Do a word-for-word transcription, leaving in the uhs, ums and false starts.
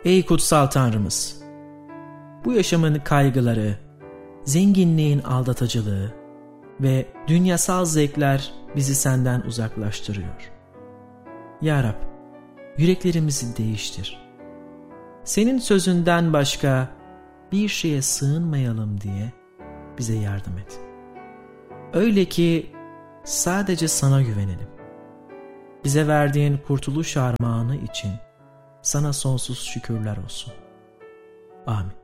Ey kutsal Tanrımız! Bu yaşamın kaygıları, zenginliğin aldatıcılığı ve dünyasal zevkler bizi senden uzaklaştırıyor. Ya Rab, yüreklerimizi değiştir. Senin sözünden başka bir şeye sığınmayalım diye bize yardım et. Öyle ki sadece sana güvenelim. Bize verdiğin kurtuluş armağanı için sana sonsuz şükürler olsun. Amin.